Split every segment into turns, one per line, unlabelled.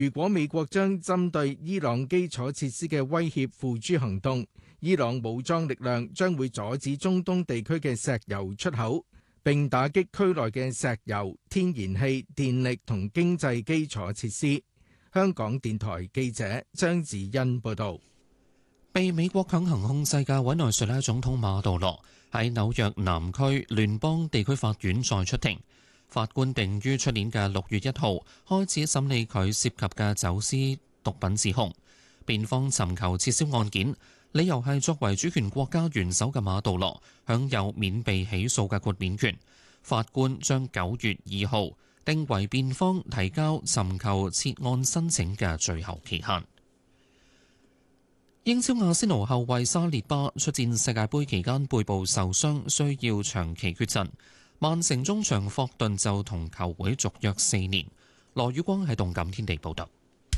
如果美國將針對伊朗基礎設施嘅威脅付諸行動，伊朗武裝力量將會阻止中東地區嘅石油出口，並打擊區內嘅石油、天然氣、電力同經濟基礎設施。香港電台記者張子欣報道。
被美國強行控制嘅委內瑞拉總統馬杜羅喺紐約南區聯邦地區法院再出庭，法官定於出年嘅6月1號開始審理佢涉及嘅走私毒品指控。辯方尋求撤銷案件，理由係作為主權國家元首嘅馬杜羅享有免被起訴嘅豁免權。法官將9月2號定為辯方提交尋求撤案申請嘅最後期限。英超阿仙奴後衛沙列巴出戰世界盃期間背部受傷，需要長期缺陣。曼城中場霍頓就同球會續約4年。羅宇光喺動感天地報道。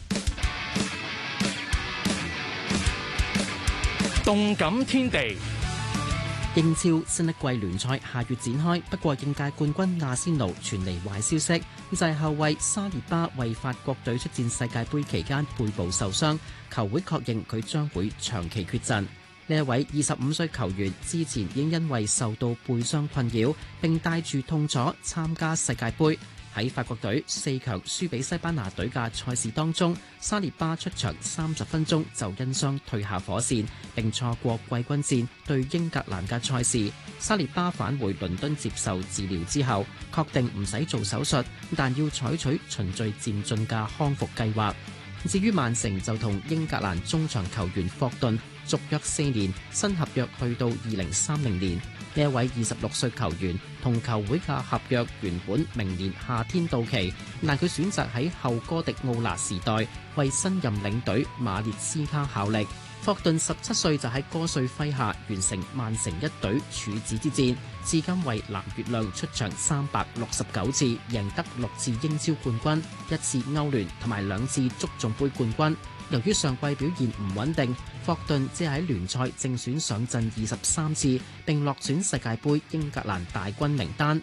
動感天地。
英超新一季聯賽下月展開，不過應屆冠軍阿仙奴傳嚟壞消息，就係後衛沙列巴為法國隊出戰世界盃期間背部受傷，球會確認佢將會長期缺陣。呢一位25歲球員之前已經因為受到背傷困擾，並帶住痛楚參加世界盃。喺法國隊4強輸俾西班牙隊嘅賽事當中，沙列巴出場30分鐘就因傷退下火線，並錯過季軍戰對英格蘭嘅賽事。沙列巴返回倫敦接受治療之後，確定唔使做手術，但要採取循序漸進嘅康復計劃。至於曼城就同英格蘭中場球員霍頓續約4年，新合約去到2030年。呢一位26歲球員同球會嘅合約原本明年夏天到期，但佢選擇喺後哥迪奧拿時代為新任領隊馬列斯卡效力。霍頓17歲就喺哥帥麾下完成曼城一隊處子之戰，至今為藍月亮出場369次，贏得6次英超冠軍、1次歐聯同埋2次足總杯冠軍。由於上季表現唔穩定，霍頓只喺聯賽正選上陣23次，並落選世界盃英格蘭大軍名單。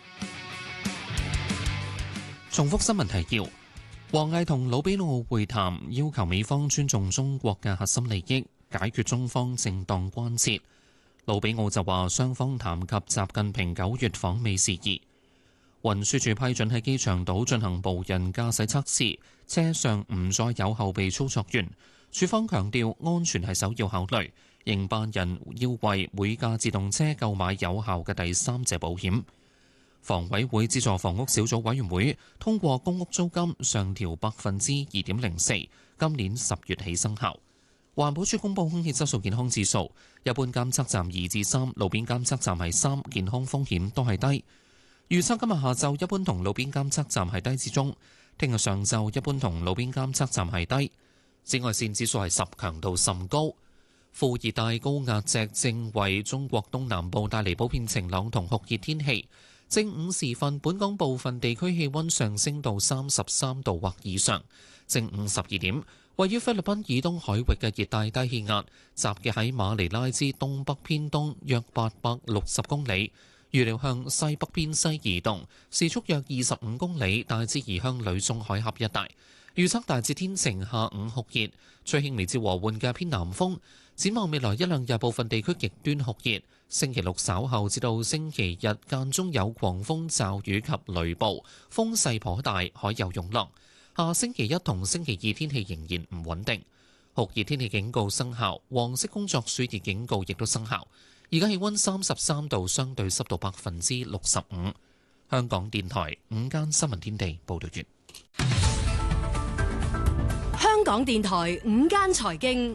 重複新聞提要：王毅同魯比奧會談，要求美方尊重中國嘅核心利益，解決中方正當關切。魯比奧就話，雙方談及習近平9月訪美事宜。運輸署批准喺機場島進行無人駕駛測試，車上唔再有後備操作員。署方強調安全係首要考慮，營辦人要為每架自動車購買有效嘅第3者保險。房委會資助房屋小組委員會通過公屋租金上調2.04%，今年10月起生效。環保署公布空氣質素健康指數，一般監測站2至3，路邊監測站係3，健康風險都係低。預測今日下晝一般同路邊監測站係低至中，聽日上晝一般同路邊監測站係低。紫外線指數係10，強度甚高。副熱帶高壓脊正為中國東南部帶嚟普遍晴朗同酷熱天氣。正午時分，本港部分地區氣溫上升到33度或以上。正午12點，位於菲律賓以東海域嘅熱帶低氣壓，集結喺馬尼拉之東北偏東約860公里。預料向西北偏西移動，時速約25公里，大致移向呂宋海峽一帶。預測大致天晴，下午酷熱，吹輕微至和緩嘅偏南風。展望未來一兩日，部分地區極端酷熱。星期六稍後至到星期日間中有狂風驟雨及雷暴，風勢頗大，海有湧浪。下星期一同星期二天氣仍然唔穩定，酷熱天氣警告生效，黃色工作暑熱警告亦都生效。而家氣溫33度，相對濕度65%。香港電台午間新聞天地報道完。
香港電台午間財經，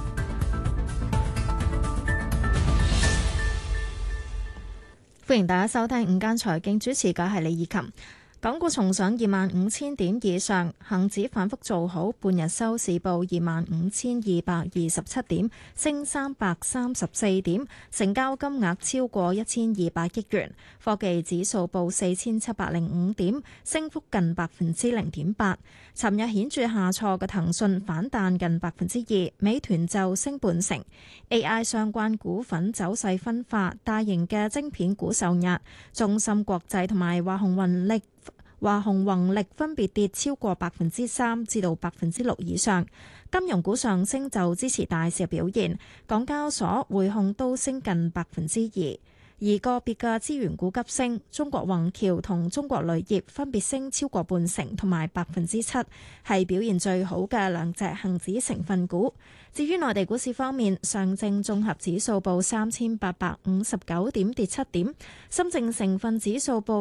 歡迎大家收聽午間財經，主持嘅係李以琴。港股重上25,000點以上，恒指反覆做好，半日收市報25,227點，升334點，成交金額超過1,200億元。科技指數報4,705點，升幅近0.8%。尋日顯著下挫嘅騰訊反彈近2%，美團就升半成。AI 相關股份走勢分化，大型嘅晶片股受壓，中芯國際同埋華虹宏力分別跌超過3%至到6%以上。金融股上升就支持大市嘅表現，港交所、匯控都升近2%。而個別嘅資源股急升，中國宏橋同中國鋁業分別升超過半成同埋7%，係表現最好嘅兩隻恒指成分股。至於內地股市方面，上證綜合指數報3859點，跌7點；深證成分指數報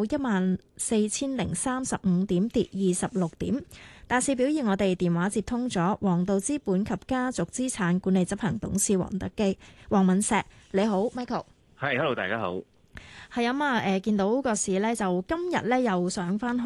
14035點，跌26點。大市表現，我哋電話接通咗黃道資本及家族資產管理執行董事黃德基、黃敏石，你好 Michael。
係，hello，大家好。
係啊嘛，見到個市咧，就今日咧又上翻去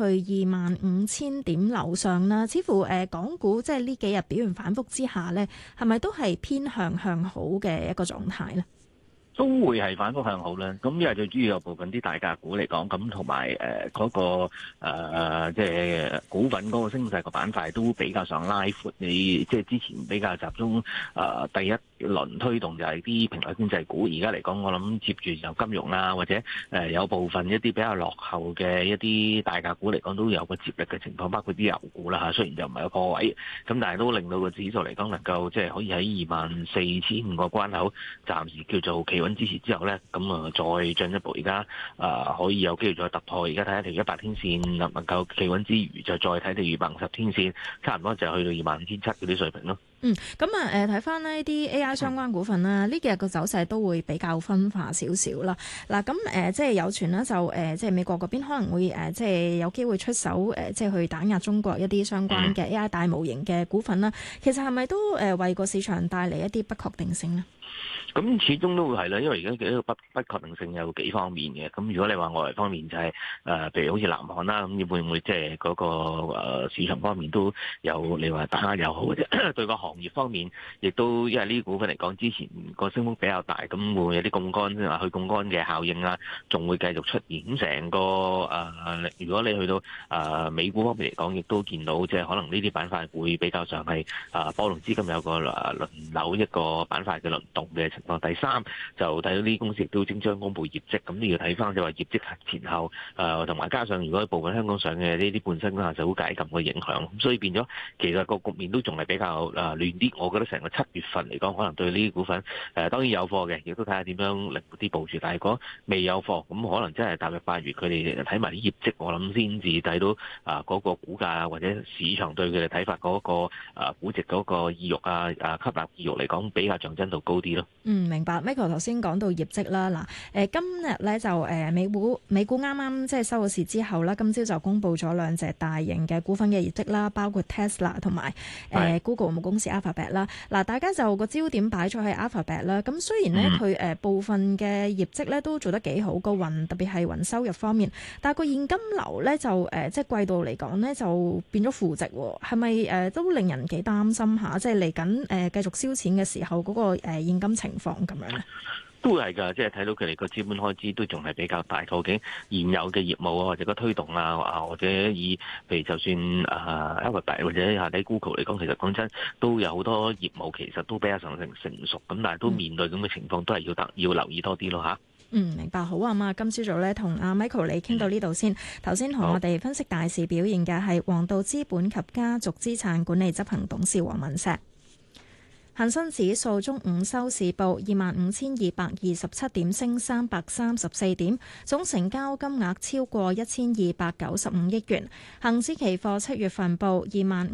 25,000點樓上啦。似乎港股即係呢幾日表現反覆之下咧，係咪都係偏向好嘅一個狀態咧？
都會係反覆向好啦。咁因為最主要有部分啲大價股嚟講，咁同埋嗰個即係股份嗰個升勢個板塊都比較上拉闊。你即係之前比較集中第一輪推動就係啲平台經濟股，而家嚟講，我諗接住有金融啊，或者有部分一啲比較落後嘅一啲大價股嚟講，都有個接力嘅情況，包括啲油股啦嚇。雖然就唔係個破位，咁但係都令到個指數嚟講能夠即係可以喺24,500個關口暫時叫做企穩支持之後咧，咁再進一步而家可以有機會再突破。而家睇下條100天線能唔能夠企穩之餘，就再睇條250天線，差唔多就去到25,700嗰啲水平咯。
咁睇翻呢啲 AI 相關股份啦，呢幾日個走勢都會比較分化少少啦。嗱，咁即係有傳啦，就即係美國嗰邊可能會即係有機會出手即係去打壓中國一啲相關嘅 AI 大模型嘅股份啦。其實係咪都為個市場帶嚟一啲不確定性呢？
咁始終都會係啦，因為而家嘅一個不確定性有幾方面嘅。咁如果你話外圍方面就係譬如好似南韓啦，咁會唔會即係嗰個市場方面都有你話打壓又好，或者對個行業方面亦都因為呢啲股份嚟講，之前個升幅比較大，咁會唔會有啲槓桿去槓桿嘅效應啊，仲會繼續出現。咁成個如果你去到美股方面嚟講，亦都見到即係可能呢啲板塊會比較上係波動資金有個輪流一個板塊嘅輪動嘅情況。第三就睇到呢啲公司亦都即將公布業績，咁你要睇翻就話業績前後同埋加上如果部分香港上嘅呢啲半新股就好解禁嘅影響，咁所以變咗其實個局面都仲係比較亂啲。我覺得成個7月份嚟講，可能對呢啲股份當然有貨嘅，亦都睇下點樣靈活啲部署。但係如果未有貨，咁可能真係踏入8月，佢哋睇埋啲業績，我諗先至睇到嗰個股價或者市場對佢哋睇法嗰個估值嗰個意欲吸納意欲嚟講，比較象徵度高啲咯。
明白。Michael 頭先講到業績啦，嗱，今日咧就美股啱啱即係收咗市之後啦，今朝就公布咗兩隻大型嘅股份嘅業績啦，包括 Tesla 同埋Google 母公司 Alphabet 啦。嗱，大家就個焦點擺咗喺 Alphabet 啦。咁雖然咧佢部分嘅業績咧都做得幾好，個雲特別係雲收入方面，但係個現金流咧就即係季度嚟講咧就變咗負值喎。係咪都令人幾擔心下？即係嚟緊繼續燒錢嘅時候嗰個現金情況咁樣咧？
都係㗎，即係睇到佢哋個資本開支都仲係比較大。究竟現有嘅業務啊，或者個推動或者以譬如就算Alphabet 或者下底 Google 嚟講，其實講真都有好多業務其實都比較成熟咁，但係都面對咁嘅情況，都係要留意多啲咯嚇。
明白。好啊嘛，今朝早咧同阿 Michael 你傾到呢度先。頭先同我哋分析大市表現嘅係黃道資本及家族資產管理執行董事黃敏石。恒生指數中午收市報25,227點，升334點，總成交金額超過1,295億元。恒指期貨7月份報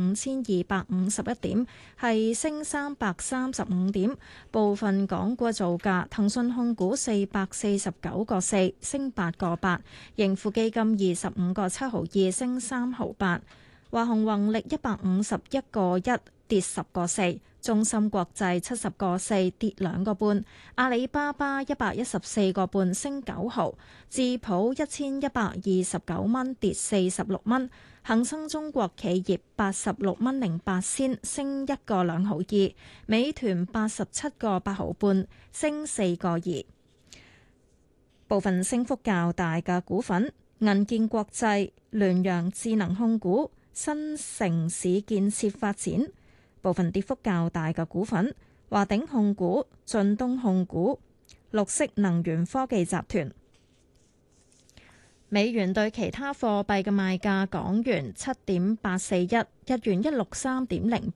25,251點，係升335點。部分港股造價：騰訊控股449個4，升8個8；盈富基金25個7毫2，升3毫8；華虹宏力151個1，跌10個4。中芯國際70個4，跌2個半；阿里巴巴114個半，升9毫；智普1129蚊，跌46蚊；恒生中國企業86蚊08仙，升1個2毫2；美團87個8毫半，升4個2。部分升幅較大嘅股份：銀建國際、聯陽智能控股、新城市建設發展。部分跌幅較大嘅股份：華鼎控股、晉東控股、綠色能源科技集團。 美元對其他貨幣嘅賣價：港元7.841，日元163.08，